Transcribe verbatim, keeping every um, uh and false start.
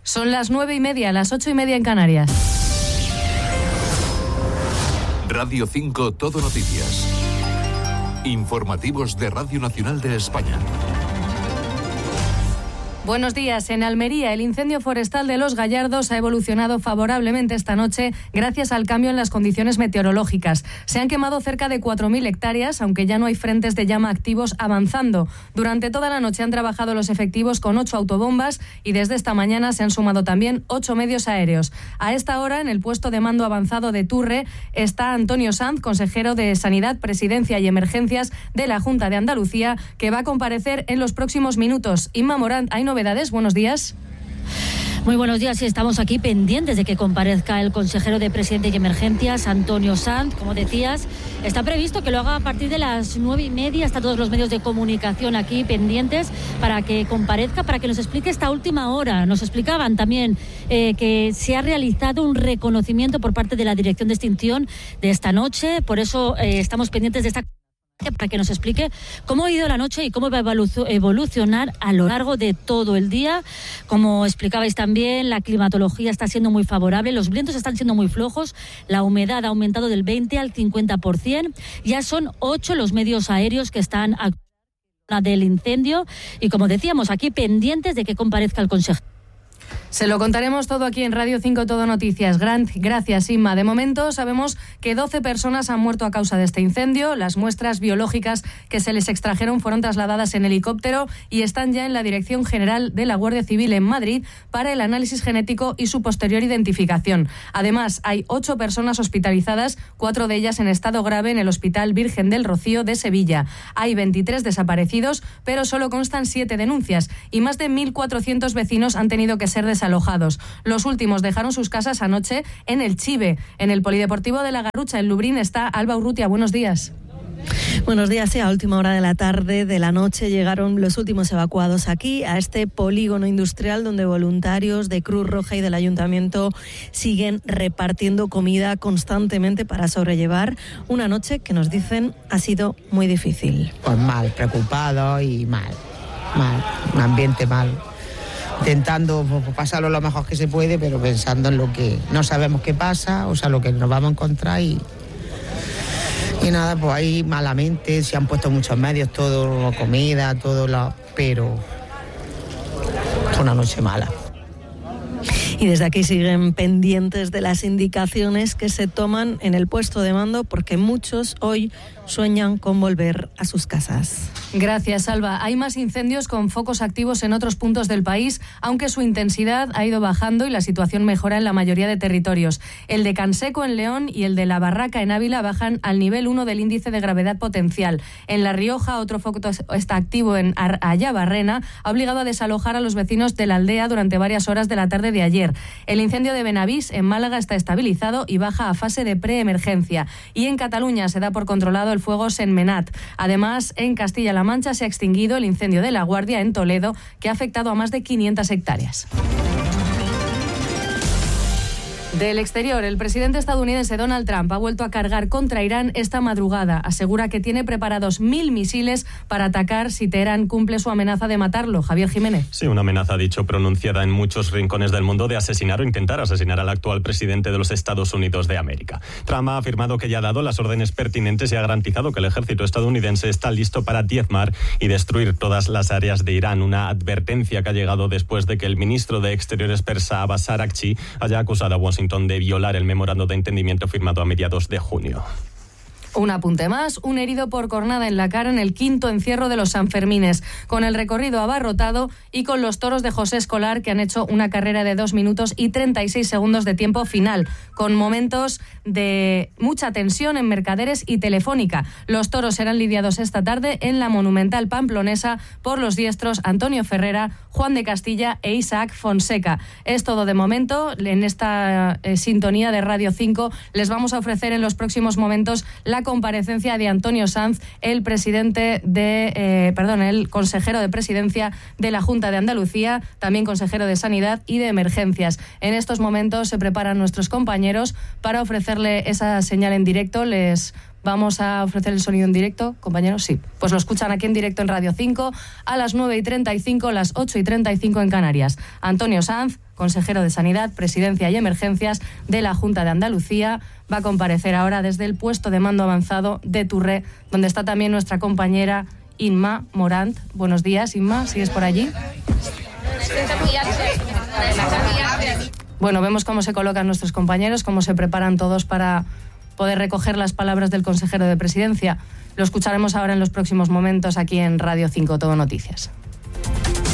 Son las nueve y media, las ocho y media en Canarias. Radio cinco Todo Noticias. Informativos de Radio Nacional de España. Buenos días. En Almería, el incendio forestal de Los Gallardos ha evolucionado favorablemente esta noche gracias al cambio en las condiciones meteorológicas. Se han quemado cerca de cuatro mil hectáreas, aunque ya no hay frentes de llama activos avanzando. Durante toda la noche han trabajado los efectivos con ocho autobombas y desde esta mañana se han sumado también ocho medios aéreos. A esta hora, en el puesto de mando avanzado de Turre, está Antonio Sanz, consejero de Sanidad, Presidencia y Emergencias de la Junta de Andalucía, que va a comparecer en los próximos minutos. Inma Morán, hay novedades. Buenos días. Muy buenos días, y estamos aquí pendientes de que comparezca el consejero de Presidencia y Emergencias, Antonio Sanz. Como decías, está previsto que lo haga a partir de las nueve y media. Está todos los medios de comunicación aquí pendientes para que comparezca, para que nos explique esta última hora. Nos explicaban también eh, que se ha realizado un reconocimiento por parte de la Dirección de Extinción de esta noche. Por eso eh, estamos pendientes de esta para que nos explique cómo ha ido la noche y cómo va a evolucionar a lo largo de todo el día. Como explicabais también, la climatología está siendo muy favorable, los vientos están siendo muy flojos, la humedad ha aumentado del veinte al cincuenta por ciento. Ya son ocho los medios aéreos que están actuando del incendio y, como decíamos, aquí pendientes de que comparezca el consejero. Se lo contaremos todo aquí en Radio cinco Todo Noticias. Gran, gracias, Inma. De momento sabemos que doce personas han muerto a causa de este incendio. Las muestras biológicas que se les extrajeron fueron trasladadas en helicóptero y están ya en la Dirección General de la Guardia Civil en Madrid para el análisis genético y su posterior identificación. Además, hay ocho personas hospitalizadas, cuatro de ellas en estado grave en el Hospital Virgen del Rocío de Sevilla. Hay veintitrés desaparecidos, pero solo constan siete denuncias y más de mil cuatrocientos vecinos han tenido que ser desalojados. Los últimos dejaron sus casas anoche en el Chive. En el Polideportivo de la Garrucha, en Lubrín, está Alba Urrutia. Buenos días. Buenos días. Sí, a última hora de la tarde de la noche llegaron los últimos evacuados aquí, a este polígono industrial donde voluntarios de Cruz Roja y del Ayuntamiento siguen repartiendo comida constantemente para sobrellevar una noche que nos dicen ha sido muy difícil. Pues mal, preocupado y mal, mal, un ambiente mal. Intentando pasarlo lo mejor que se puede, pero pensando en lo que no sabemos qué pasa, o sea, lo que nos vamos a encontrar y, y nada, pues ahí malamente se han puesto muchos medios, todo, comida, todo, lo, pero fue una noche mala. Y desde aquí siguen pendientes de las indicaciones que se toman en el puesto de mando, porque muchos hoy sueñan con volver a sus casas. Gracias, Alba. Hay más incendios con focos activos en otros puntos del país, aunque su intensidad ha ido bajando y la situación mejora en la mayoría de territorios. El de Canseco en León y el de La Barraca en Ávila bajan al nivel uno del índice de gravedad potencial. En La Rioja, otro foco está activo en Ayabarrena, ha obligado a desalojar a los vecinos de la aldea durante varias horas de la tarde de ayer. El incendio de Benavís en Málaga está estabilizado y baja a fase de preemergencia. Y en Cataluña se da por controlado el fuego Sentmenat. Además, en Castilla-La Mancha se ha extinguido el incendio de La Guardia en Toledo, que ha afectado a más de quinientas hectáreas. Del exterior, el presidente estadounidense Donald Trump ha vuelto a cargar contra Irán esta madrugada. Asegura que tiene preparados mil misiles para atacar si Teherán cumple su amenaza de matarlo. Javier Jiménez. Sí, una amenaza, ha dicho, pronunciada en muchos rincones del mundo de asesinar o intentar asesinar al actual presidente de los Estados Unidos de América. Trump ha afirmado que ya ha dado las órdenes pertinentes y ha garantizado que el ejército estadounidense está listo para diezmar y destruir todas las áreas de Irán. Una advertencia que ha llegado después de que el ministro de Exteriores persa Abbas Araghchi haya acusado a Washington de violar el memorando de entendimiento firmado a mediados de junio. Un apunte más, un herido por cornada en la cara en el quinto encierro de los Sanfermines, con el recorrido abarrotado y con los toros de José Escolar, que han hecho una carrera de dos minutos y treinta y seis segundos de tiempo final, con momentos de mucha tensión en Mercaderes y Telefónica. Los toros serán lidiados esta tarde en la Monumental Pamplonesa por los diestros Antonio Ferrera, Juan de Castilla e Isaac Fonseca. Es todo de momento. En esta eh, sintonía de Radio cinco les vamos a ofrecer en los próximos momentos la comparecencia de Antonio Sanz, el presidente de, eh, perdón, el consejero de Presidencia de la Junta de Andalucía, también consejero de Sanidad y de Emergencias. En estos momentos se preparan nuestros compañeros para ofrecerle esa señal en directo. Les Vamos a ofrecer el sonido en directo, compañeros. Sí, pues lo escuchan aquí en directo en Radio cinco a las nueve y treinta y cinco, las ocho y treinta y cinco en Canarias. Antonio Sanz, consejero de Sanidad, Presidencia y Emergencias de la Junta de Andalucía, va a comparecer ahora desde el puesto de mando avanzado de Turré, donde está también nuestra compañera Inma Morant. Buenos días, Inma, ¿sigues por allí? Bueno, vemos cómo se colocan nuestros compañeros, cómo se preparan todos para poder recoger las palabras del consejero de Presidencia. Lo escucharemos ahora en los próximos momentos aquí en Radio cinco Todo Noticias.